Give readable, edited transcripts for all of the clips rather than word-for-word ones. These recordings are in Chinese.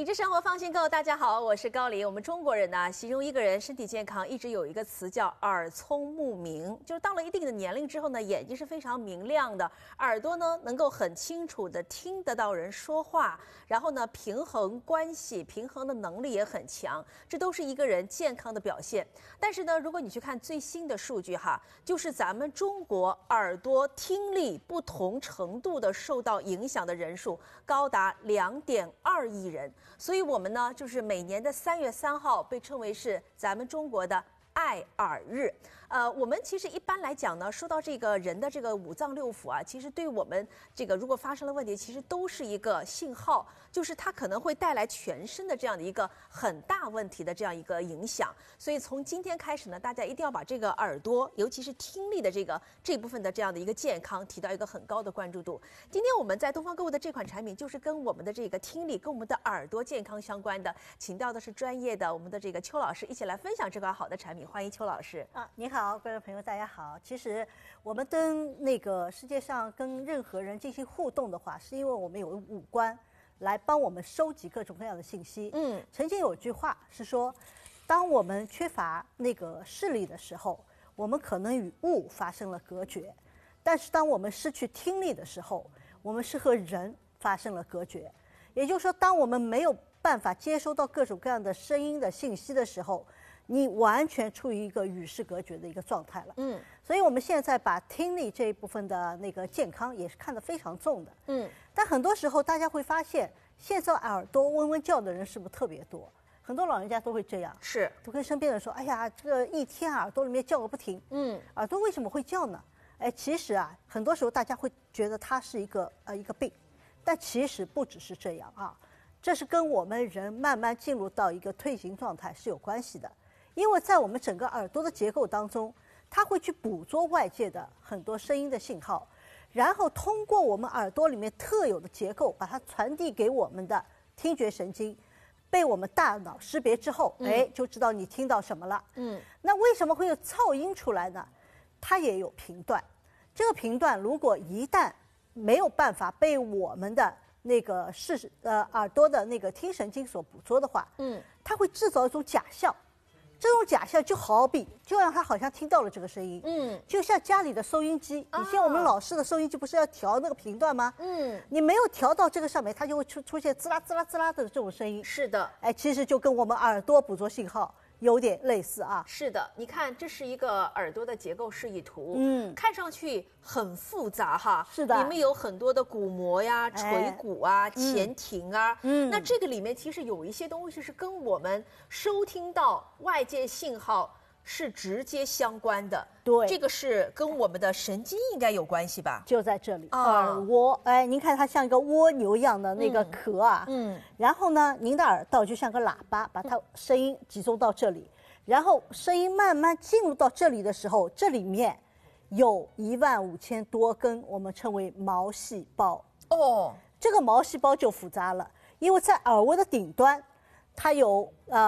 品质生活放心购，大家好，我是高黎。我们中国人呢，形容一个人身体健康，一直有一个词叫耳聪目明，就是到了一定的年龄之后呢，眼睛是非常明亮的，耳朵呢能够很清楚的听得到人说话，然后呢平衡关系、平衡的能力也很强，这都是一个人健康的表现。但是呢，如果你去看最新的数据哈，就是咱们中国耳朵听力不同程度的受到影响的人数高达2.2亿人。所以我们呢，就是每年的3月3号被称为是咱们中国的爱耳日。我们其实一般来讲呢，说到这个人的这个五脏六腑啊，其实对我们这个如果发生了问题，其实都是一个信号，就是它可能会带来全身的这样的一个很大问题的这样一个影响。所以从今天开始呢，大家一定要把这个耳朵，尤其是听力的这部分的这样的一个健康提到一个很高的关注度。今天我们在东方购物的这款产品就是跟我们的这个听力、跟我们的耳朵健康相关的，请到的是专业的我们的这个邱老师一起来分享这款好的产品。欢迎邱老师。 你好，各位朋友，大家好。其实我们跟那个世界上跟任何人进行互动的话，是因为我们有五官来帮我们收集各种各样的信息。曾经有一句话是说，当我们缺乏那个视力的时候，我们可能与物发生了隔绝；但是当我们失去听力的时候，我们是和人发生了隔绝。也就是说，当我们没有办法接收到各种各样的声音的信息的时候，你完全处于一个与世隔绝的一个状态了。所以我们现在把听力这一部分的那个健康也是看得非常重的。但很多时候大家会发现，现在耳朵嗡嗡叫的人是不是特别多？很多老人家都会这样， 是都跟身边人说：“哎呀，这个一天耳朵里面叫个不停。”耳朵为什么会叫呢？其实啊，很多时候大家会觉得它是一个病，但其实不只是这样啊，这是跟我们人慢慢进入到一个退行状态是有关系的。因为在我们整个耳朵的结构当中，它会去捕捉外界的很多声音的信号，然后通过我们耳朵里面特有的结构，把它传递给我们的听觉神经，被我们大脑识别之后，就知道你听到什么了。那为什么会有噪音出来呢？它也有频段，这个频段如果一旦没有办法被我们的那个耳朵的那个听神经所捕捉的话，它会制造一种假象。这种假象就让他好像听到了这个声音，就像家里的收音机，以前我们老式的收音机不是要调那个频段吗？你没有调到这个上面，它就会出现滋啦滋啦滋啦的这种声音。 是的， 其实就跟我们耳朵捕捉信号有点类似啊。 是的，你看，这是一个耳朵的结构示意图，看上去很复杂哈。 是的， 里面有很多的鼓膜呀、垂骨啊、前庭啊。那这个里面其实有一些东西是跟我们收听到外界信号是直接相关的。 对， 这个是跟我们的神经应该有关系吧？ 就在这里，耳蜗。您看它像一个蜗牛一样的那个壳啊。然后呢，您的耳道就像个喇叭，把它声音集中到这里，然后声音慢慢进入到这里的时候，这里面有15000多根我们称为毛细胞。这个毛细胞就复杂了，因为在耳蜗的顶端，它有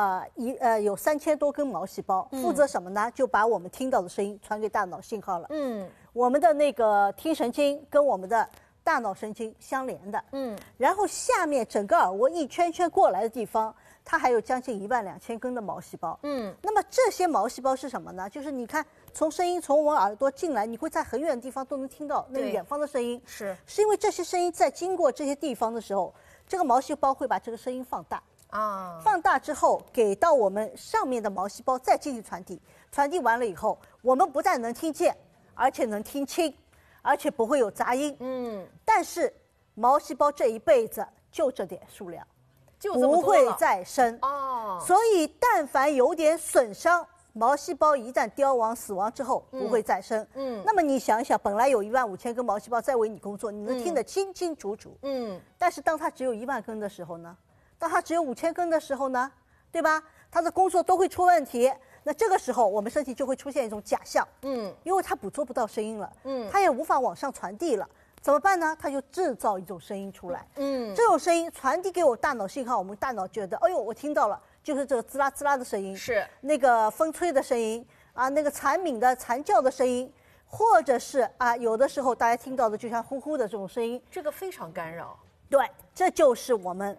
3000多根毛细胞，负责什么呢？就把我们听到的声音传给大脑信号了。我们的那个听神经跟我们的大脑神经相连的。然后下面整个耳蜗一圈圈过来的地方，它还有将近12000根的毛细胞。那么这些毛细胞是什么呢？就是你看，声音从我们耳朵进来，你会在很远的地方都能听到那个远方的声音。是因为这些声音在经过这些地方的时候，这个毛细胞会把这个声音放大。放大之后给到我们上面的毛细胞再进行传递，传递完了以后，我们不但能听见，而且能听清，而且不会有杂音。但是毛细胞这一辈子就这点数量，不会再生。所以但凡有点损伤，毛细胞一旦凋亡死亡之后不会再生。那么你想想，本来有15000根毛细胞在为你工作，你能听得清清楚楚。但是当它只有1万根的时候呢？当它只有5000根的时候呢，对吧？它的工作都会出问题。那这个时候，我们身体就会出现一种假象，因为它捕捉不到声音了，它也无法往上传递了，怎么办呢？它就制造一种声音出来，这种声音传递给我大脑信号，我们大脑觉得，哎呦，我听到了，就是这个滋啦滋啦的声音，是那个风吹的声音啊，那个蝉鸣的蝉叫的声音，或者是有的时候大家听到的就像呼呼的这种声音， 这个非常干扰。 对，这就是我们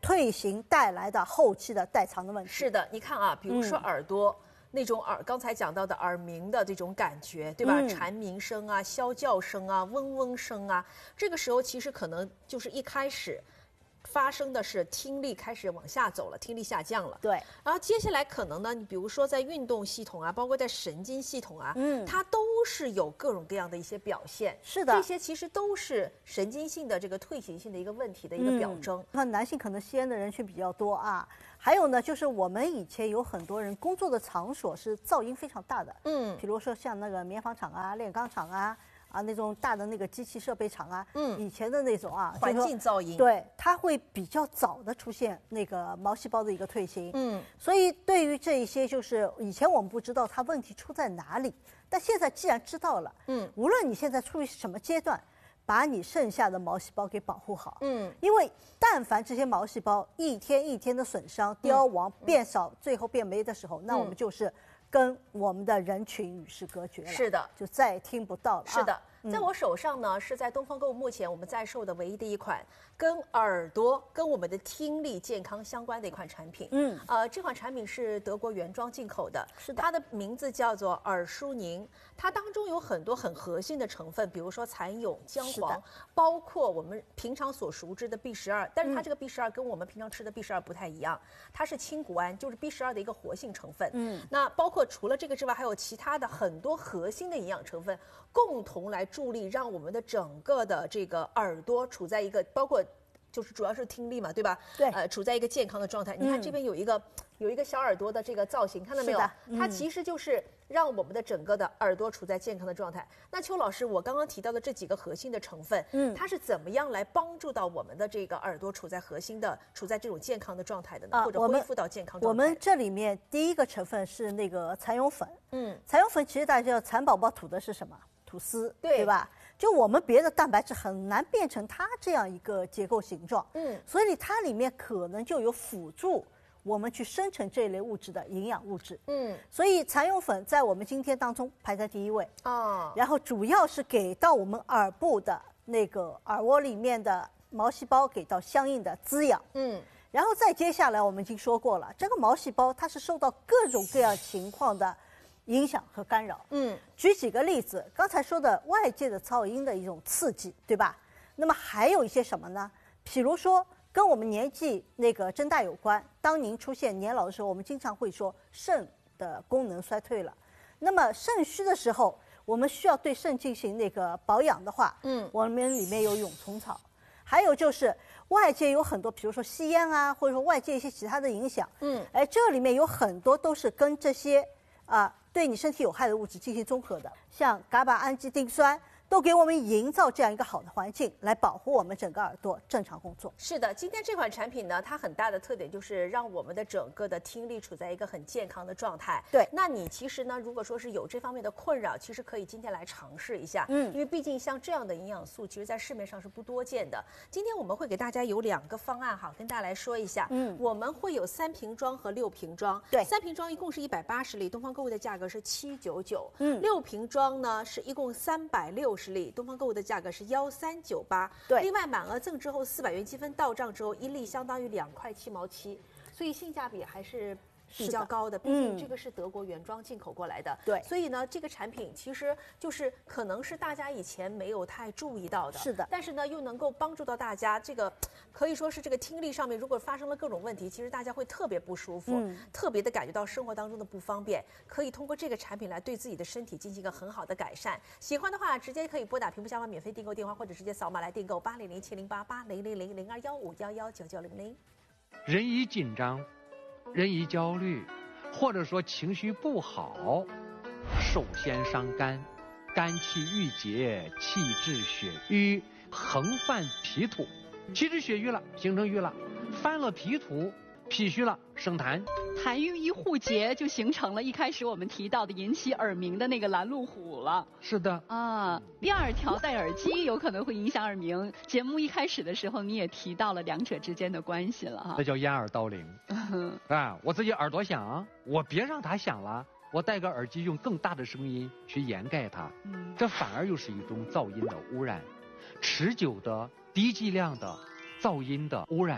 退行带来的后期的代偿的问题。 是的，你看啊，比如说耳朵。那种刚才讲到的耳鸣的这种感觉，对吧？蝉鸣声啊、啸叫声啊、嗡嗡声啊，这个时候其实可能就是一开始发生的是听力开始往下走了，听力下降了。 对， 然后接下来可能呢，你比如说在运动系统啊，包括在神经系统啊，它都是有各种各样的一些表现。 是的， 这些其实都是神经性的这个退行性的一个问题的一个表征。 那男性可能吸烟的人群比较多啊。还有呢，就是我们以前有很多人工作的场所是噪音非常大的，比如说像那个棉纺厂啊、炼钢厂啊。那种大的那个机器设备厂啊，以前的那种啊， 环境噪音， 对，它会比较早的出现那个毛细胞的一个退行，所以对于这一些，就是以前我们不知道它问题出在哪里，但现在既然知道了，无论你现在处于什么阶段，把你剩下的毛细胞给保护好，因为但凡这些毛细胞一天一天的损伤、凋亡、变少，最后变没的时候，那我们就是跟我们的人群与世隔绝了， 是的， 就再也听不到了。 是的。在我手上呢，是在东方购物目前我们在售的唯一的一款跟耳朵、跟我们的听力健康相关的一款产品。这款产品是德国原装进口的， 是的， 它的名字叫做耳舒宁，它当中有很多很核心的成分，比如说蚕蛹、姜黄，包括我们平常所熟知的 B12，但是它这个 B12跟我们平常吃的 B12不太一样，它是氢谷胺，就是 B12的一个活性成分。那包括除了这个之外，还有其他的很多核心的营养成分，共同来助力让我们的整个的这个耳朵处在一个包括就是主要是听力嘛，对吧？ 对， 处在一个健康的状态。你看这边有一个小耳朵的这个造型，看到没有？它其实就是让我们的整个的耳朵处在健康的状态。那邱老师，我刚刚提到的这几个核心的成分，它是怎么样来帮助到我们的这个耳朵处在这种健康的状态的呢？或者恢复到健康状态？ 我们这里面第一个成分是那个蚕蛹粉。蚕蛹粉其实大家知道，蚕宝宝吐的是什么？吐丝，对吧？就我们别的蛋白质很难变成它这样一个结构形状，所以它里面可能就有辅助我们去生成这一类物质的营养物质，所以蚕蛹粉在我们今天当中排在第一位，然后主要是给到我们耳部的那个耳蜗里面的毛细胞给到相应的滋养，然后再接下来我们已经说过了，这个毛细胞它是受到各种各样情况的影响和干扰。举几个例子，刚才说的外界的噪音的一种刺激，对吧？那么还有一些什么呢？比如说跟我们年纪那个增大有关。当您出现年老的时候，我们经常会说肾的功能衰退了。那么肾虚的时候，我们需要对肾进行那个保养的话，我们里面有蛹虫草。还有就是外界有很多，比如说吸烟啊，或者说外界一些其他的影响，这里面有很多都是跟这些对你身体有害的物质进行综合的，像伽马氨基丁酸都给我们营造这样一个好的环境，来保护我们整个耳朵正常工作。 是的，今天这款产品呢，它很大的特点就是让我们的整个的听力处在一个很健康的状态。 对， 那你其实呢，如果说是有这方面的困扰，其实可以今天来尝试一下。因为毕竟像这样的营养素，其实在市面上是不多见的。今天我们会给大家有2个方案哈，跟大家来说一下。我们会有3瓶装和6瓶装。 对 ，3瓶装一共是180粒，东方购物的价格是799。6瓶装呢是一共360。东方购物的价格是1398， 对， 另外满额赠之后400元积分到账之后，1粒相当于2块7毛7，所以性价比还是比较高的，毕竟这个是德国原装进口过来的。 对， 所以呢，这个产品其实就是可能是大家以前没有太注意到的。 是的， 但是呢，又能够帮助到大家，这个可以说是这个听力上面，如果发生了各种问题，其实大家会特别不舒服，特别的感觉到生活当中的不方便。可以通过这个产品来对自己的身体进行一个很好的改善。喜欢的话，直接可以拨打屏幕下方免费订购电话，或者直接扫码来订购800700880000215119900。 人一紧张，人一焦虑，或者说情绪不好，首先伤肝，肝气郁结，气滞血瘀，横犯脾土，气滞血瘀了，形成瘀了，犯了脾土，脾虚了，生痰， 痰瘀一互结，就形成了一开始我们提到的引起耳鸣的那个拦路虎了。 是的啊，第二条戴耳机有可能会影响耳鸣。节目一开始的时候你也提到了2者之间的关系了哈， 那叫掩耳盗铃。我自己耳朵响，我别让它响了，我戴个耳机用更大的声音去掩盖它，这反而又是一种噪音的污染。持久的低剂量的噪音的污染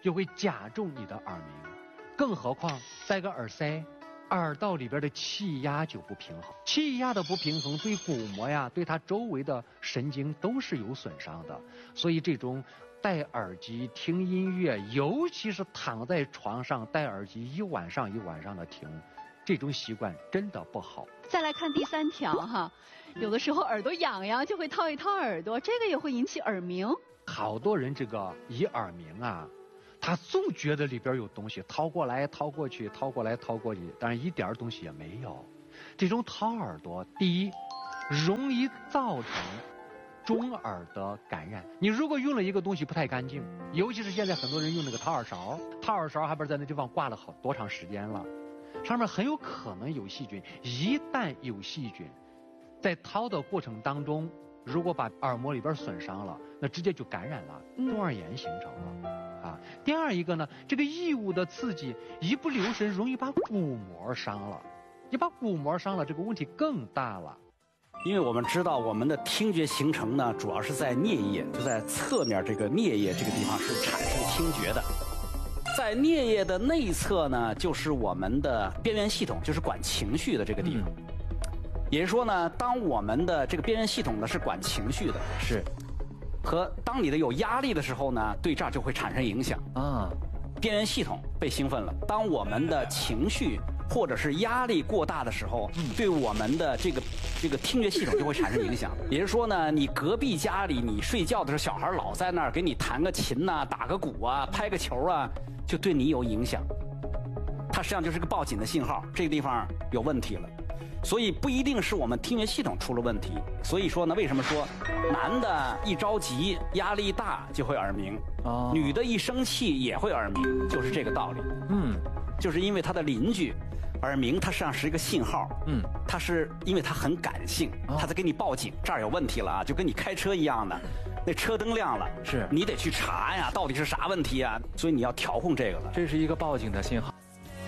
就会加重你的耳鸣。更何况戴个耳塞，耳道里边的气压就不平衡，气压的不平衡对鼓膜呀，对它周围的神经都是有损伤的。所以这种戴耳机听音乐，尤其是躺在床上戴耳机一晚上一晚上的听，这种习惯真的不好。 再来看第3条哈，有的时候耳朵痒痒就会掏一掏耳朵，这个也会引起耳鸣。 好多人这个一耳鸣啊，他总觉得里边有东西，掏过来掏过去，掏过来掏过去，但是一点东西也没有。这种掏耳朵，第一，容易造成中耳的感染。你如果用了一个东西不太干净，尤其是现在很多人用那个掏耳勺，掏耳勺还不是在那地方挂了多长时间了，上面很有可能有细菌。一旦有细菌，在掏的过程当中，如果把耳膜里边损伤了，那直接就感染了，中耳炎形成了。第二一个呢，这个异物的刺激一不留神容易把鼓膜伤了，你把鼓膜伤了，这个问题更大了。 因为我们知道我们的听觉形成呢，主要是在颞叶，就在侧面这个颞叶这个地方是产生听觉的。在颞叶的内侧呢，就是我们的边缘系统，就是管情绪的这个地方。也就是说呢，当我们的这个边缘系统呢是管情绪的， 是， 和当你的有压力的时候呢，对这儿就会产生影响啊。边缘系统被兴奋了，当我们的情绪或者是压力过大的时候，对我们的这个听觉系统就会产生影响。也就是说呢，你隔壁家里你睡觉的时候，小孩老在那儿给你弹个琴呐、打个鼓啊、拍个球啊，就对你有影响。它实际上就是个报警的信号，这个地方有问题了。所以不一定是我们听觉系统出了问题。所以说呢，为什么说男的一着急、压力大就会耳鸣，女的一生气也会耳鸣，就是这个道理。就是因为他的邻居耳鸣，它实际上是一个信号。它是因为它很感性，它在给你报警，这儿有问题了啊，就跟你开车一样的，那车灯亮了， 是你得去查呀，到底是啥问题啊？所以你要调控这个了。 这是一个报警的信号。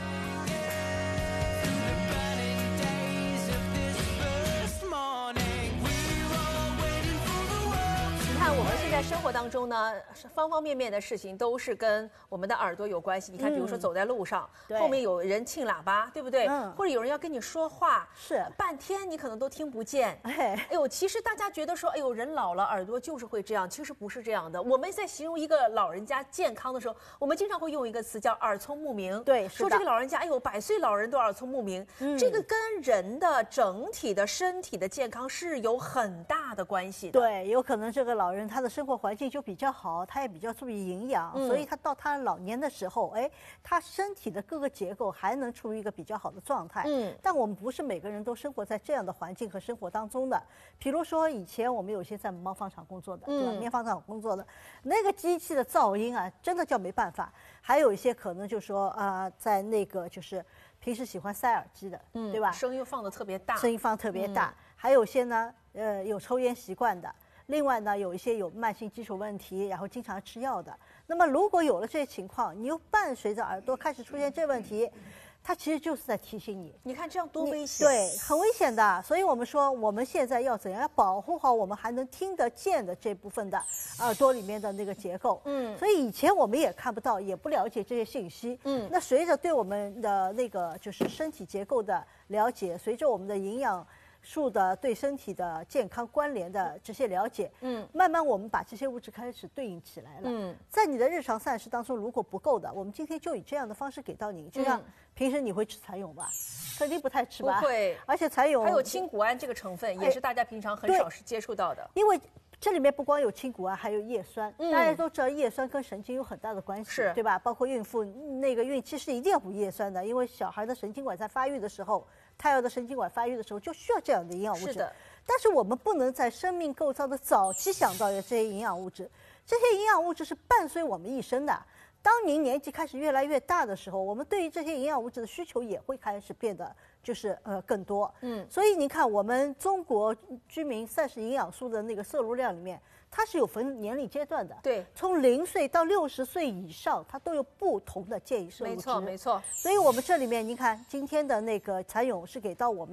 我们现在生活当中呢，方方面面的事情都是跟我们的耳朵有关系。你看，比如说走在路上，后面有人庆喇叭，对不对？或者有人要跟你说话， 是半天你可能都听不见。哎呦，其实大家觉得说，哎呦，人老了耳朵就是会这样，其实不是这样的。我们在形容一个老人家健康的时候，我们经常会用一个词叫耳聪目明。 对， 说这个老人家，哎呦，100岁老人都耳聪目明，这个跟人的整体的身体的健康是有很大的关系的。 对，有可能这个老人他的生活环境就比较好，他也比较注意营养，所以他到他老年的时候，哎，他身体的各个结构还能处于一个比较好的状态。但我们不是每个人都生活在这样的环境和生活当中的。比如说以前我们有些在毛纺厂工作的，对吧？棉纺厂工作的那个机器的噪音啊，真的叫没办法。还有一些可能就说在那个就是平时喜欢塞耳机的，对吧？ 声音放得特别大， 声音放特别大。还有些呢，有抽烟习惯的。另外呢，有一些有慢性基础问题，然后经常吃药的。那么如果有了这些情况，你又伴随着耳朵开始出现这问题，它其实就是在提醒你。 你看这样多危险！ 对，很危险的。所以我们说，我们现在要怎样要保护好我们还能听得见的这部分的耳朵里面的那个结构。所以以前我们也看不到，也不了解这些信息。那随着对我们的那个就是身体结构的了解，随着我们的营养素的对身体的健康关联的这些了解，慢慢我们把这些物质开始对应起来了。在你的日常膳食当中，如果不够的，我们今天就以这样的方式给到你。就像平时你会吃蚕蛹吧？肯定不太吃吧？ 不会。 而且蚕蛹还有亲谷胺这个成分，也是大家平常很少接触到的。 因为这里面不光有亲谷胺，还有叶酸。大家都知道叶酸跟神经有很大的关系，对吧？包括孕妇那个孕期是一定要补叶酸的，因为小孩的神经管在发育的时候，胎儿的神经管发育的时候就需要这样的营养物质。 是的。 但是我们不能在生命构造的早期想到的这些营养物质，这些营养物质是伴随我们一生的。当您年纪开始越来越大的时候，我们对于这些营养物质的需求也会开始变得就是更多。所以您看，我们中国居民膳食营养素的那个摄入量里面，它是有分年龄阶段的。 对， 从0岁到60岁以上，它都有不同的建议摄入值。 没错，没错。 所以我们这里面您看，今天的那个蚕蛹是给到我们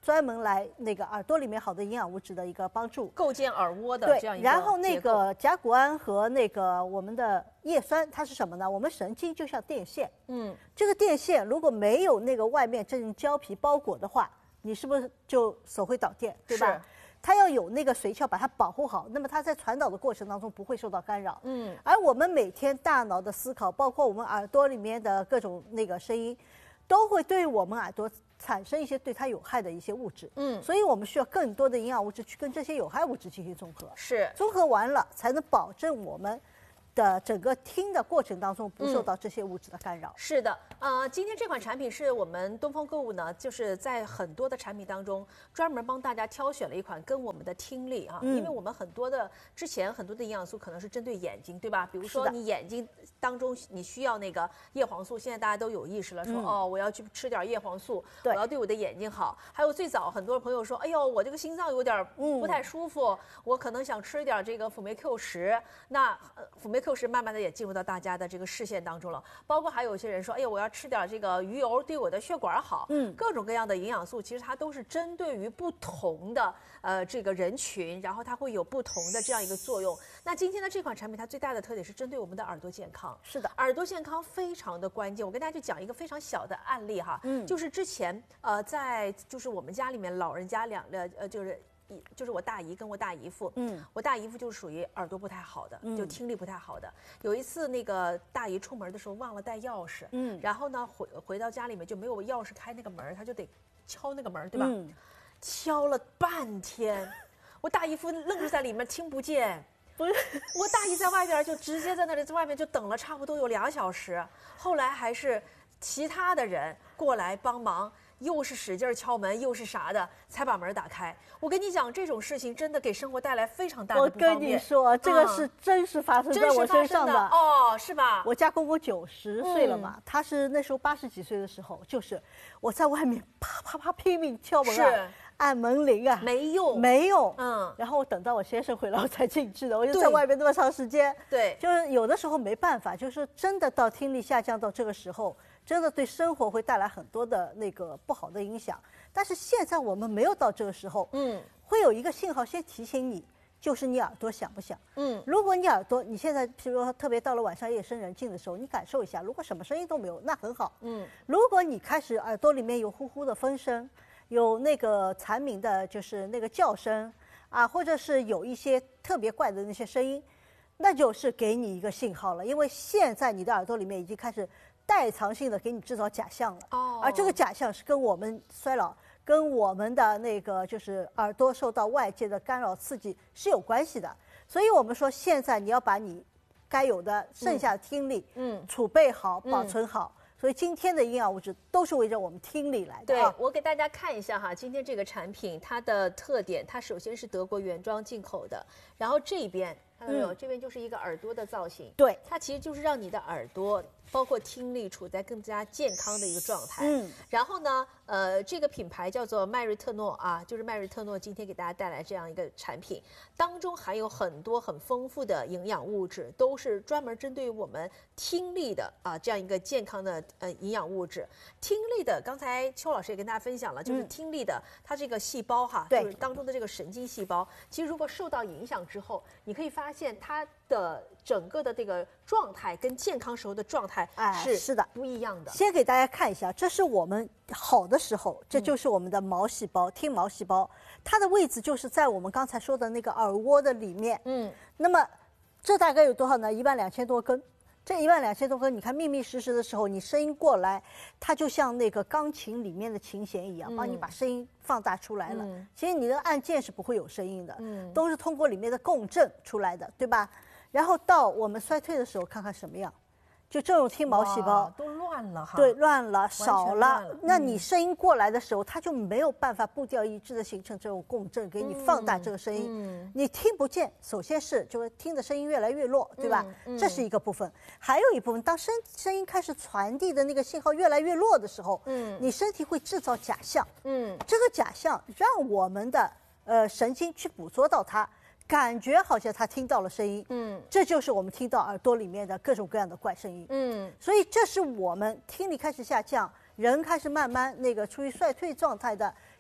专门来那个耳朵里面好的营养物质的一个帮助， 构建耳蜗的这样一个然后那个甲钴胺和那个我们的叶酸，它是什么呢？我们神经就像电线，这个电线如果没有那个外面这种胶皮包裹的话，你是不是就手会导电，对吧？它要有那个髓鞘把它保护好，那么它在传导的过程当中不会受到干扰。而我们每天大脑的思考，包括我们耳朵里面的各种那个声音，都会对我们耳朵产生一些对它有害的一些物质。所以我们需要更多的营养物质去跟这些有害物质进行综合。综合完了才能保证我们的整个听的过程当中不受到这些物质的干扰。 是的，今天这款产品是我们东方购物呢，就是在很多的产品当中专门帮大家挑选了一款跟我们的听力因为我们之前很多的营养素可能是针对眼睛，对吧？比如说你眼睛当中你需要那个叶黄素，现在大家都有意识了，说我要去吃点叶黄素，我要对我的眼睛好。还有最早很多朋友说，哎呦，我这个心脏有点不太舒服，我可能想吃一点这个辅酶 Q10。那辅酶Q10慢慢的也进入到大家的这个视线当中了，包括还有一些人说，哎呦，我要吃点这个鱼油，对我的血管好。各种各样的营养素，其实它都是针对于不同的这个人群，然后它会有不同的这样一个作用。那今天的这款产品，它最大的特点是针对我们的耳朵健康。 是的， 耳朵健康非常的关键。我跟大家就讲一个非常小的案例哈，就是之前在就是我们家里面老人家就是我大姨跟我大姨夫，我大姨夫就是属于耳朵不太好的，就听力不太好的。有一次那个大姨出门的时候忘了带钥匙，然后呢回到家里面就没有钥匙开那个门，他就得敲那个门，对吧？敲了半天，我大姨夫愣是在里面听不见。不是，我大姨在外边就直接在那里在外面就等了差不多有2小时，后来还是其他的人过来帮忙。又是使劲敲门，又是啥的，才把门打开。我跟你讲，这种事情真的给生活带来非常大的不方便。 我跟你说，这个是真实发生在我身上的哦，是吧？ 我家公公90岁了嘛，他是那时候80几岁的时候，就是我在外面啪啪啪拼命敲门啊，按门铃啊， 没用， 然后等到我先生回来我才进去的，我就在外面那么长时间。 对， 就是有的时候没办法，就是真的到听力下降到这个时候。真的对生活会带来很多的那个不好的影响，但是现在我们没有到这个时候，会有一个信号先提醒你，就是你耳朵响不响？如果你耳朵你现在比如说特别到了晚上夜深人静的时候，你感受一下，如果什么声音都没有，那很好。如果你开始耳朵里面有呼呼的风声，有那个蝉鸣的，就是那个叫声啊，或者是有一些特别怪的那些声音，那就是给你一个信号了，因为现在你的耳朵里面已经开始代偿性的给你制造假象了，而这个假象是跟我们衰老、跟我们的那个就是耳朵受到外界的干扰刺激是有关系的。所以我们说，现在你要把你该有的剩下的听力，储备好、保存好。所以今天的营养物质都是围着我们听力来的。 对，我给大家看一下哈，今天这个产品它的特点，它首先是德国原装进口的，然后这边看到没有？这边就是一个耳朵的造型。 对， 它其实就是让你的耳朵包括听力处在更加健康的一个状态。然后呢，这个品牌叫做迈瑞特诺啊，就是迈瑞特诺今天给大家带来这样一个产品，当中含有很多很丰富的营养物质，都是专门针对我们听力的这样一个健康的营养物质。听力的，刚才邱老师也跟大家分享了，就是听力的它这个细胞哈，就是当中的这个神经细胞，其实如果受到影响之后，你可以发现它的整个的这个状态跟健康时候的状态是的不一样的。 先给大家看一下，这是我们好的时候，这就是我们的毛细胞，听毛细胞，它的位置就是在我们刚才说的那个耳蜗的里面。那么这大概有多少呢？12000多根。这12000多根，你看密密实实的时候，你声音过来，它就像那个钢琴里面的琴弦一样，帮你把声音放大出来了。其实你的按键是不会有声音的，都是通过里面的共振出来的，对吧？然后到我们衰退的时候，看看什么样。就这种听毛细胞都乱了哈， 对，乱了，少了。那你声音过来的时候，它就没有办法步调一致的形成这种共振，给你放大这个声音。你听不见，首先是就是听的声音越来越弱，对吧？这是一个部分。还有一部分，当声音开始传递的那个信号越来越弱的时候，你身体会制造假象。这个假象让我们的神经去捕捉到它。感觉好像他听到了声音，这就是我们听到耳朵里面的各种各样的怪声音，所以这是我们听力开始下降，人开始慢慢那个处于衰退状态的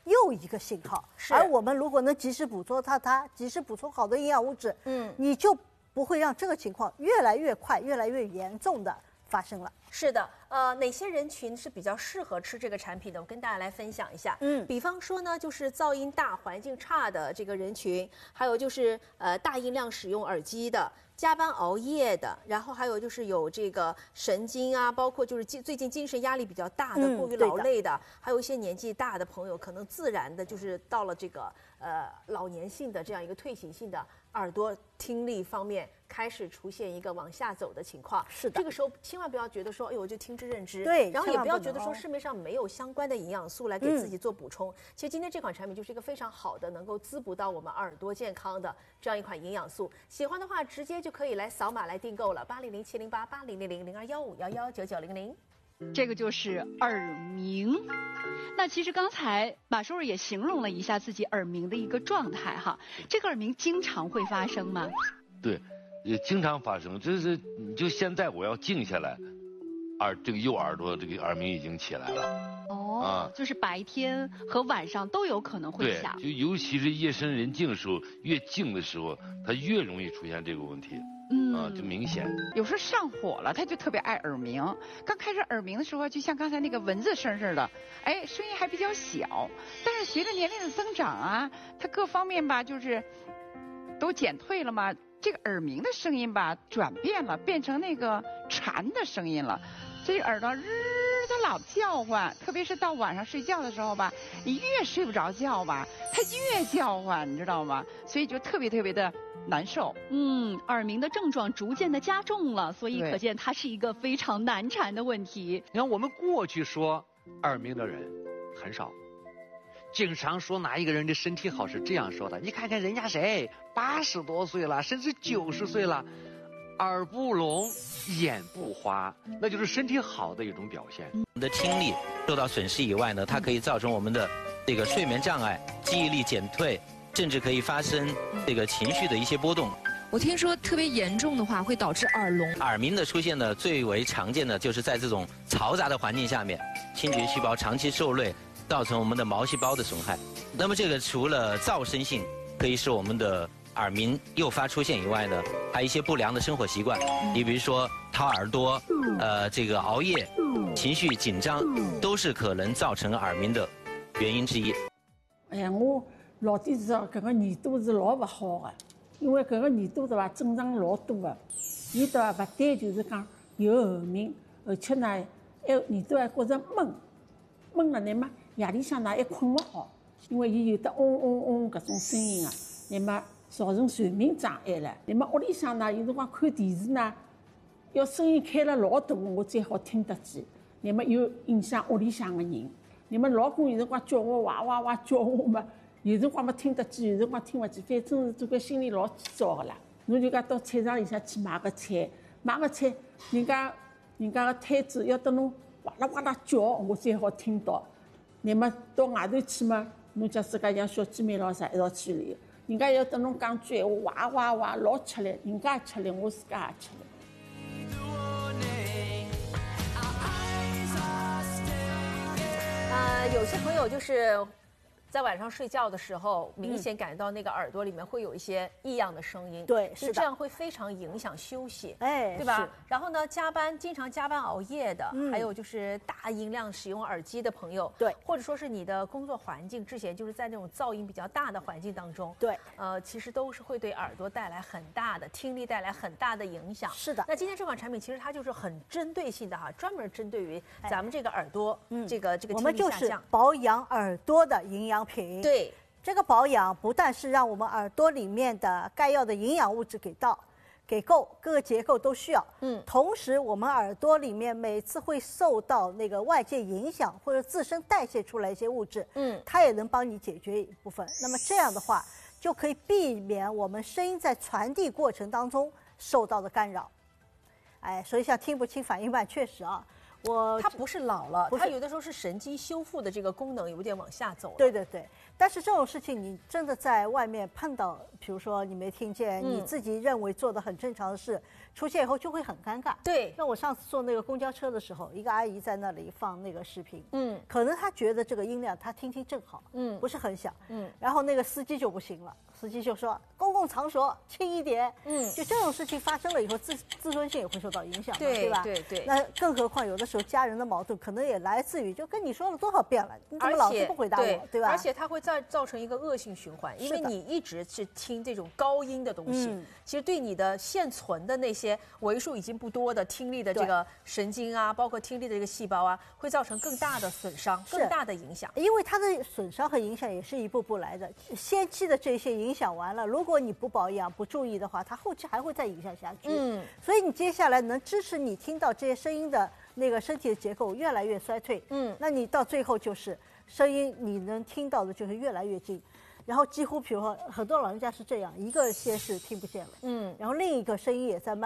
又一个信号。 是而我们如果能及时捕捉它，及时补充好的营养物质，你就不会让这个情况越来越快、越来越严重的发生了。 是的，哪些人群是比较适合吃这个产品的？我跟大家来分享一下。比方说呢，就是噪音大、环境差的这个人群，还有就是大音量使用耳机的。加班熬夜的，然后还有就是有这个神经啊，包括就是最近精神压力比较大的、过于劳累的，还有一些年纪大的朋友，可能自然的就是到了这个老年性的这样一个退行性的耳朵听力方面开始出现一个往下走的情况。 是的， 这个时候千万不要觉得说，哎呦，我就听之任之。 对， 然后也不要觉得说市面上没有相关的营养素来给自己做补充。其实今天这款产品就是一个非常好的，能够滋补到我们耳朵健康的这样一款营养素。喜欢的话，直接就可以来扫码来订购了，80070880000215119990。 这个就是耳鸣。那其实刚才马叔叔也形容了一下自己耳鸣的一个状态哈。这个耳鸣经常会发生吗？ 对，也经常发生。就是就现在我要静下来，这个右耳朵这个耳鸣已经起来了。 就是白天和晚上都有可能会响。 对，就尤其是夜深人静的时候，越静的时候，它越容易出现这个问题。就明显。 有时候上火了，他就特别爱耳鸣。刚开始耳鸣的时候，就像刚才那个蚊子声似的，声音还比较小。但是随着年龄的增长啊，它各方面吧，就是都减退了嘛，这个耳鸣的声音吧转变了，变成那个蝉的声音了。这耳朵它老叫唤，特别是到晚上睡觉的时候吧，你越睡不着觉吧，它越叫唤，你知道吗？所以就特别特别的难受。 耳鸣的症状逐渐的加重了，所以可见它是一个非常难缠的问题。 你看我们过去说耳鸣的人很少，经常说哪一个人的身体好是这样说的，你看看人家谁80多岁了，甚至90岁了，耳不聋眼不花，那就是身体好的一种表现。 我们的听力受到损失以外呢，它可以造成我们的这个睡眠障碍、记忆力减退，甚至可以发生这个情绪的一些波动。 我听说特别严重的话会导致耳聋。 耳鸣的出现呢，最为常见的就是在这种嘈杂的环境下面，听觉细胞长期受累，造成我们的毛细胞的损害。那么这个除了噪声性可以使我们的耳鸣诱发出现以外呢，还有一些不良的生活习惯，你比如说掏耳朵，这个熬夜、情绪紧张，都是可能造成耳鸣的原因之一。 哎呀，我老底知道搿个耳朵是老勿好的，因为搿个耳朵对伐，正常老多的，伊对伐，勿但就是讲有耳鸣，而且呢，耳朵还觉着闷了，那么夜里向呢还困勿好，因为伊有得嗡嗡嗡搿种声音啊，那么造成睡眠障碍了。那么屋里向呢，有辰光看电视呢，要声音开了老大，我才好听得见。那么又影响屋里向的人。那么老公有辰光叫我哇哇哇叫我嘛，有辰光没听得见，有辰光听勿见，反正是这个心里老急躁个啦。侬就讲到菜场里向去买个菜，人家个摊子要等侬哇啦哇啦叫，我才好听到。那么到外头去嘛，侬假使讲像小姐妹咾啥一道去里。人家要等侬讲句闲话，哇哇哇，老吃力，人家也吃力，我自家也吃力。 有些朋友就是在晚上睡觉的时候，明显感觉到那个耳朵里面会有一些异样的声音， 对，是的， 这样会非常影响休息， 对吧？然后呢，经常加班熬夜的，还有就是大音量使用耳机的朋友， 对， 或者说是你的工作环境之前就是在那种噪音比较大的环境当中， 对， 其实都是会对耳朵带来很大的听力带来很大的影响。 是的。 那今天这款产品其实它就是很针对性的哈，专门针对于咱们这个耳朵，这个听力下降。 我们就是保养耳朵的营养品。 对。 这个保养不但是让我们耳朵里面的该要的营养物质给够，各个结构都需要。同时我们耳朵里面每次会受到那个外界影响或者自身代谢出来一些物质，它也能帮你解决一部分。那么这样的话，就可以避免我们声音在传递过程当中受到的干扰。所以像听不清、反应慢，确实啊。 它不是老了，它有的时候是神经修复的这个功能有点往下走了。 对对对，但是这种事情你真的在外面碰到，比如说你没听见，你自己认为做的很正常的事，出现以后就会很尴尬。 对， 那我上次坐那个公交车的时候，一个阿姨在那里放那个视频，可能她觉得这个音量她听正好，不是很响，然后那个司机就不行了，司机就说公共场所轻一点，就这种事情发生了以后，自尊心也会受到影响，对吧？ 对。 那更何况有的时候家人的矛盾可能也来自于，就跟你说了多少遍了，你怎么老是不回答我，对吧？ 而且它会造成一个恶性循环，因为你一直是听这种高音的东西，其实对你的现存的那些为数已经不多的听力的这个神经啊，包括听力的这个细胞啊，会造成更大的损伤、更大的影响。 因为它的损伤和影响也是一步步来的，先期的这些影响完了，如果你不保养、不注意的话，它后期还会再影响下去。所以你接下来能支持你听到这些声音的那个身体的结构越来越衰退，那你到最后就是声音你能听到的就是越来越近，然后几乎比如说很多老人家是这样，一个先是听不见了，然后另一个声音也在慢慢